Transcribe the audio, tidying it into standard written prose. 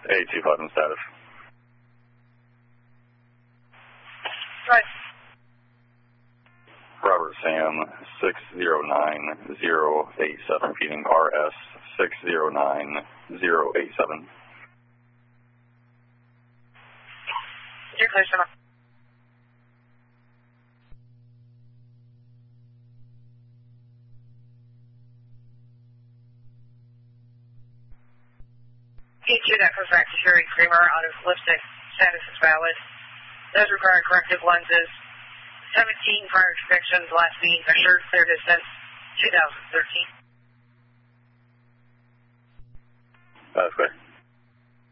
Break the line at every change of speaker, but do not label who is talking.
A25 in status.
Right.
Robert Sam 609087, repeating RS 609087.
You're clear, sir. P2, that comes back to Sherry Creamer. Auto lipstick status is valid. Those require corrective lenses. 17 prior inspections, last being assured clear distance 2013.
That's great.